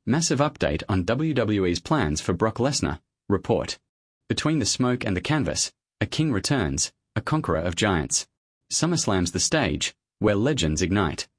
Massive update on WWE's plans for Brock Lesnar. Report. Between the smoke and the canvas, a king returns, a conqueror of giants. SummerSlam's the stage, where legends ignite.